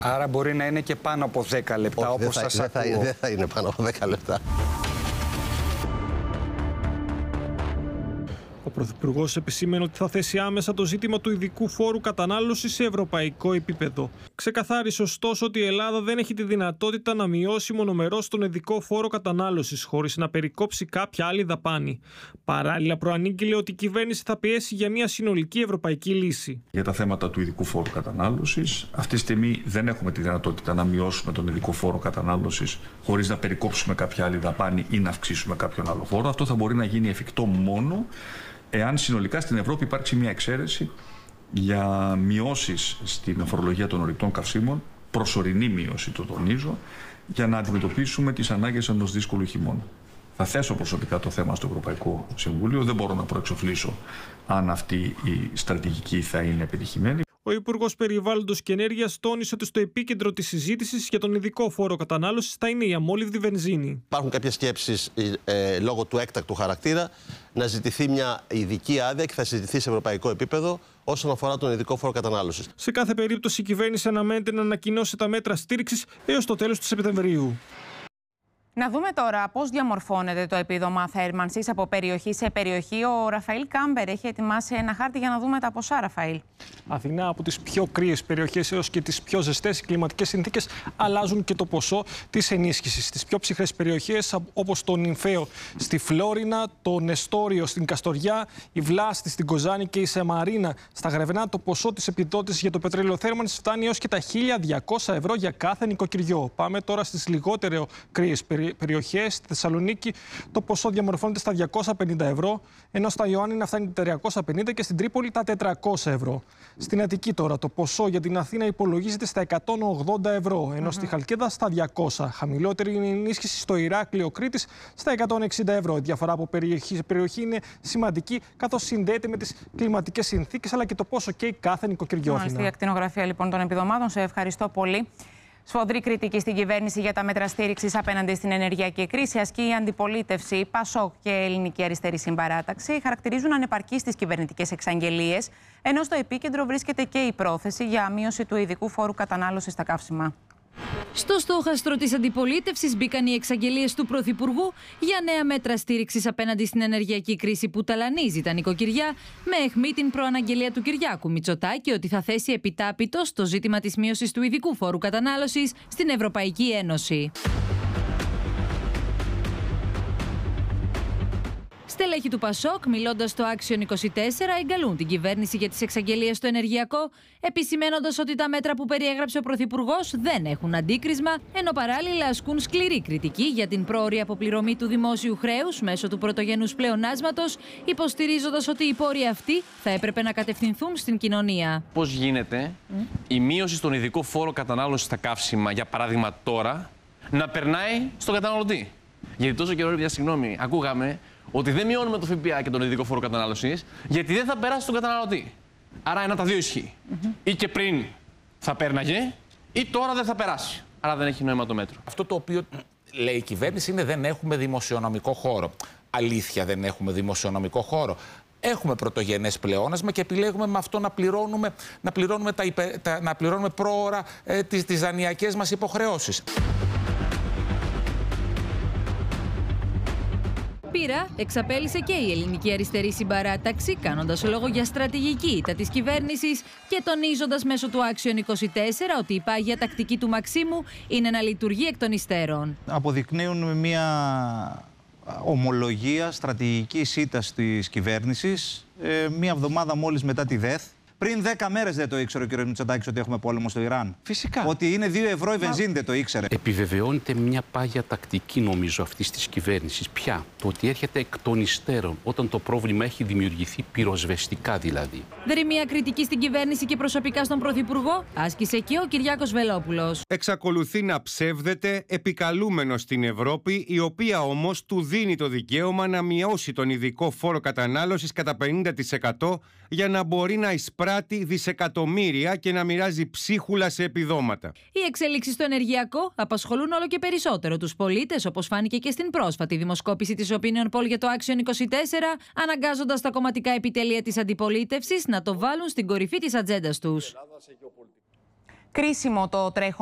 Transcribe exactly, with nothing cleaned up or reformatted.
Άρα μπορεί να είναι και πάνω από δέκα λεπτά. Όχι, όπως δεν, σας θα, ακούω. δεν θα είναι πάνω από δέκα λεπτά. Ο Πρωθυπουργός επισήμενε ότι θα θέσει άμεσα το ζήτημα του ειδικού φόρου κατανάλωσης σε ευρωπαϊκό επίπεδο. Ξεκαθάρισε ωστόσο ότι η Ελλάδα δεν έχει τη δυνατότητα να μειώσει μονομερώς τον ειδικό φόρο κατανάλωσης χωρίς να περικόψει κάποια άλλη δαπάνη. Παράλληλα, προανήγγειλε ότι η κυβέρνηση θα πιέσει για μια συνολική ευρωπαϊκή λύση. Για τα θέματα του ειδικού φόρου κατανάλωσης, αυτή τη στιγμή δεν έχουμε τη δυνατότητα να μειώσουμε τον ειδικό φόρο κατανάλωσης χωρίς να περικόψουμε κάποια άλλη δαπάνη ή να αυξήσουμε κάποιον άλλο φόρο. Αυτό θα μπορεί να γίνει εφικτό μόνο εάν συνολικά στην Ευρώπη υπάρξει μια εξαίρεση για μειώσεις στην φορολογία των ορυκτών καυσίμων, προσωρινή μείωση, το τονίζω, για να αντιμετωπίσουμε τις ανάγκες ενός δύσκολου χειμώνα. Θα θέσω προσωπικά το θέμα στο Ευρωπαϊκό Συμβούλιο. Δεν μπορώ να προεξοφλήσω αν αυτή η στρατηγική θα είναι επιτυχημένη. Ο Υπουργός Περιβάλλοντος και Ενέργειας τόνισε ότι στο επίκεντρο της συζήτησης για τον ειδικό φόρο κατανάλωσης θα είναι η αμόλυβδη βενζίνη. Υπάρχουν κάποιες σκέψεις ε, λόγω του έκτακτου χαρακτήρα να ζητηθεί μια ειδική άδεια και θα συζητηθεί σε ευρωπαϊκό επίπεδο όσον αφορά τον ειδικό φόρο κατανάλωσης. Σε κάθε περίπτωση, η κυβέρνηση αναμένεται να ανακοινώσει τα μέτρα στήριξης έως το τέλος του Σεπτεμβρίου. Να δούμε τώρα πώς διαμορφώνεται το επίδομα θέρμανσης από περιοχή σε περιοχή. Ο Ραφαήλ Κάμπερ έχει ετοιμάσει ένα χάρτη για να δούμε τα ποσά, Ραφαήλ. Αθηνά, από τις πιο κρύες περιοχές έως και τις πιο ζεστές, οι κλιματικές συνθήκες αλλάζουν και το ποσό της ενίσχυσης. Στις πιο ψυχρές περιοχές, όπως το Νυμφαίο στη Φλόρινα, το Νεστόριο στην Καστοριά, η Βλάστη στην Κοζάνη και η Σεμαρίνα στα Γρεβενά, το ποσό της επιδότησης για το πετρέλαιο θέρμανσης φτάνει έως και τα χίλια διακόσια ευρώ για κάθε νοικοκυριό. Πάμε τώρα στις λιγότερο κρύες περιοχές. Στη Θεσσαλονίκη το ποσό διαμορφώνεται στα διακόσια πενήντα ευρώ, ενώ στα Ιωάννινα φτάνει τα τριακόσια πενήντα και στην Τρίπολη τα τετρακόσια ευρώ. Στην Αττική τώρα το ποσό για την Αθήνα υπολογίζεται στα εκατόν ογδόντα ευρώ, ενώ mm-hmm. στη Χαλκίδα στα διακόσια. Χαμηλότερη είναι η ενίσχυση στο Ηράκλειο Κρήτης στα εκατόν εξήντα ευρώ. Η διαφορά από περιοχή σε περιοχή είναι σημαντική, καθώς συνδέεται με τις κλιματικές συνθήκες αλλά και το πόσο καίει κάθε νοικοκυριό. Στη ακτινογραφία λοιπόν των επιδομάτων, σε ευχαριστώ πολύ. Σφοδρή κριτική στην κυβέρνηση για τα μέτρα στήριξης απέναντι στην ενεργειακή κρίση ασκεί η αντιπολίτευση. ΠΑΣΟΚ και Ελληνική Αριστερή Συμπαράταξη χαρακτηρίζουν ανεπαρκείς τις κυβερνητικές εξαγγελίες, ενώ στο επίκεντρο βρίσκεται και η πρόθεση για μείωση του ειδικού φόρου κατανάλωσης στα καύσιμα. Στο στόχαστρο της αντιπολίτευσης μπήκαν οι εξαγγελίες του Πρωθυπουργού για νέα μέτρα στήριξης απέναντι στην ενεργειακή κρίση που ταλανίζει τα νοικοκυριά, με αιχμή την προαναγγελία του Κυριάκου Μητσοτάκη ότι θα θέσει επιτάπητο στο ζήτημα της μείωσης του ειδικού φόρου κατανάλωσης στην Ευρωπαϊκή Ένωση. Στελέχοι του ΠΑΣΟΚ, μιλώντας στο Action είκοσι τέσσερα, εγκαλούν την κυβέρνηση για τις εξαγγελίες στο ενεργειακό, επισημένοντας ότι τα μέτρα που περιέγραψε ο Πρωθυπουργός δεν έχουν αντίκρισμα, ενώ παράλληλα ασκούν σκληρή κριτική για την πρόωρη αποπληρωμή του δημόσιου χρέους μέσω του πρωτογενούς πλεονάσματος, υποστηρίζοντας ότι οι πόροι αυτοί θα έπρεπε να κατευθυνθούν στην κοινωνία. Πώς γίνεται mm. η μείωση στον ειδικό φόρο κατανάλωσης στα καύσιμα, για παράδειγμα τώρα, να περνάει στον καταναλωτή? Γιατί τόσο καιρό, για συγγνώμη, ακούγαμε ότι δεν μειώνουμε το ΦΠΑ και τον ειδικό φόρο κατανάλωσης, γιατί δεν θα περάσει στον καταναλωτή. Άρα ένα τα δύο ισχύει. Mm-hmm. Ή και πριν θα πέρναγε, ή τώρα δεν θα περάσει. Άρα δεν έχει νόημα το μέτρο. Αυτό το οποίο λέει η κυβέρνηση είναι δεν έχουμε δημοσιονομικό χώρο. Αλήθεια, δεν έχουμε δημοσιονομικό χώρο. Έχουμε πρωτογενές πλεόνασμα και επιλέγουμε με αυτό να πληρώνουμε, να πληρώνουμε, τα υπε, τα, να πληρώνουμε πρόωρα ε, τις, τις δανειακές μας υποχρεώσεις. Πείρα εξαπέλυσε και η Ελληνική Αριστερή Συμπαράταξη, κάνοντας λόγο για στρατηγική ήττα της κυβέρνησης και τονίζοντας μέσω του Action είκοσι τέσσερα ότι η πάγια τακτική του Μαξίμου είναι να λειτουργεί εκ των υστέρων. Αποδεικνύουν μια ομολογία στρατηγικής ήττας της κυβέρνησης, ε, μια εβδομάδα μόλις μετά τη ΔΕΘ. Πριν δέκα μέρες δεν το ήξερε ο κ. Μητσοτάκης ότι έχουμε πόλεμο στο Ιράν. Φυσικά. Ότι είναι δύο ευρώ η βενζίνη δεν το ήξερε. Επιβεβαιώνεται μια πάγια τακτική, νομίζω, αυτής της κυβέρνησης. Ποια? Το ότι έρχεται εκ των υστέρων, όταν το πρόβλημα έχει δημιουργηθεί πυροσβεστικά δηλαδή. Δρυμία κριτική στην κυβέρνηση και προσωπικά στον Πρωθυπουργό άσκησε και ο Κυριάκος Βελόπουλος. Εξακολουθεί να ψεύδεται επικαλούμενος στην Ευρώπη, η οποία όμως του δίνει το δικαίωμα να μειώσει τον ειδικό φόρο κατανάλωσης κατά πενήντα τοις εκατό για να μπορεί να εισπράττει δισεκατομμύρια και να μοιράζει ψίχουλα σε επιδόματα. Οι εξελίξεις στο ενεργειακό απασχολούν όλο και περισσότερο τους πολίτες, όπως φάνηκε και στην πρόσφατη δημοσκόπηση της Opinion Poll για το Action είκοσι τέσσερα, αναγκάζοντας τα κομματικά επιτελεία της αντιπολίτευσης να το βάλουν στην κορυφή της ατζέντας τους. Κρίσιμο το τρέχον